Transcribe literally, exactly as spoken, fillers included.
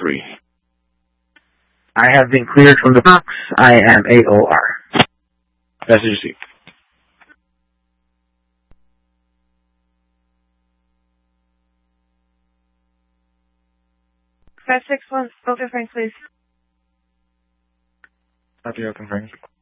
three. I have been cleared from the box. I am A O R. Message received. five six one, Open Frank, please. Copy, Open Frank.